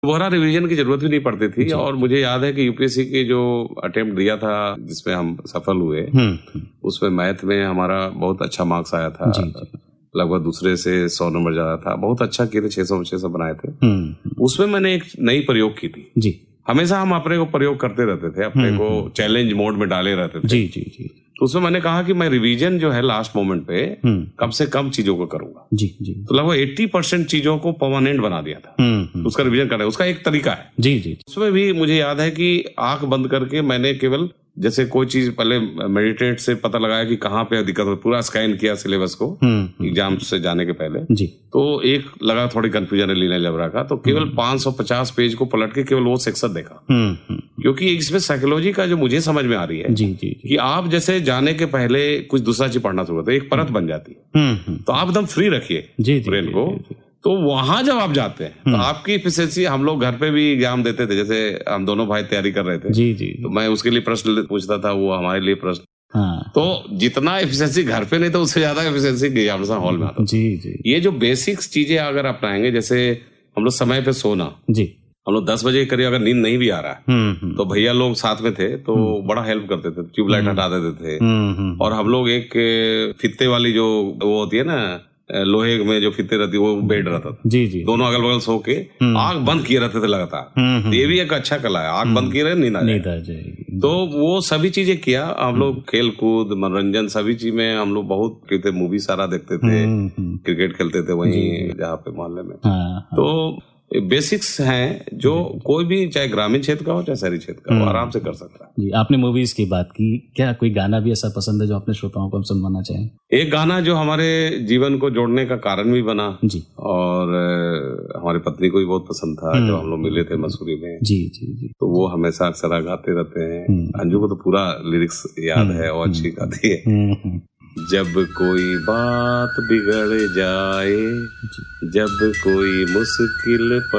दोबारा रिवीजन की जरूरत भी नहीं पड़ती थी। और मुझे याद है कि यूपीएससी के जो अटेम्प्ट दिया था जिसमें हम सफल हुए, उसमें मैथ में हमारा बहुत अच्छा मार्क्स आया था। लगभग दूसरे से 100 नंबर ज्यादा था। बहुत अच्छा किए थे, 600 बनाए थे। उसमें मैंने एक नई प्रयोग की थी जी। हमेशा हम अपने को प्रयोग करते रहते थे, अपने को चैलेंज मोड में डाले रहते थे जी जी जी। तो उसमें मैंने कहा कि मैं रिवीजन जो है लास्ट मोमेंट पे कम से कम चीजों को करूंगा जी जी। तो लगभग 80% चीजों को परमानेंट बना दिया था। उसका रिवीजन करना, उसका एक तरीका है जी जी। उसमें भी मुझे याद है कि आंख बंद करके मैंने केवल जैसे कोई चीज पहले मेडिटेट से पता लगाया कि कहाँ पे दिक्कत हो, पूरा स्कैन किया सिलेबस को एग्जाम से जाने के पहले जी। तो एक लगा थोड़ी कंफ्यूजन है लीना जबरा का, तो केवल 550 पेज को पलट के केवल वो सेक्शन देखा। क्योंकि इसमें साइकोलॉजी का जो मुझे समझ में आ रही है जी जी कि आप जैसे जाने के पहले कुछ दूसरा चीज पढ़ना शुरू करते, एक परत बन जाती है। तो आप एकदम फ्री रखिए ब्रेन को। तो वहां जब आप जाते हैं तो आपकी एफिशिएंसी, हम लोग घर पे भी एग्जाम देते थे, जैसे हम दोनों भाई तैयारी कर रहे थे जी जी। तो मैं उसके लिए प्रश्न पूछता था, वो हमारे लिए प्रश्न। तो जितना एफिशिएंसी घर पे नहीं था उससे ज्यादा एफिशिएंसी एग्जाम हॉल में आता जी जी। ये जो बेसिक्स चीजें अगर अपनाएंगे, जैसे हम लोग समय पे सोना जी, हम लोग 10 बजे करीब अगर नींद नहीं भी आ रहा है तो भैया लोग साथ में थे तो बड़ा हेल्प करते थे, ट्यूबलाइट हटा देते थे। और हम लोग एक फित्ते वाली जो वो होती है ना, लोहे में जो फित्ते रहती है, वो बेड रहता था जी जी। दोनों अगल बगल सो के आंख बंद किए रहते थे लगातार। तो ये भी एक अच्छा कला है, आंख बंद किए रहे नींद आ जाएगी। तो वो सभी चीजें किया हम लोग, खेल कूद मनोरंजन सभी चीज में हम लोग बहुत करते, मूवी सारा देखते थे, क्रिकेट खेलते थे वहीं जहाँ पे मोहल्ले में। तो बेसिक्स हैं जो कोई भी चाहे ग्रामीण क्षेत्र का हो चाहे शहरी क्षेत्र का हो आराम से कर सकता है जी। आपने मूवीज की बात की, क्या कोई गाना भी ऐसा पसंद है जो अपने श्रोताओं को हम सुनवाना चाहें? एक गाना जो हमारे जीवन को जोड़ने का कारण भी बना जी, और हमारी पत्नी को भी बहुत पसंद था जब हम लोग मिले थे मसूरी में जी जी जी। तो वो हमेशा अक्सर गाते रहते हैं। अंजू को तो पूरा लिरिक्स याद है और अच्छी गाती है। जब कोई बात बिगड़ जाए, जब कोई मुश्किल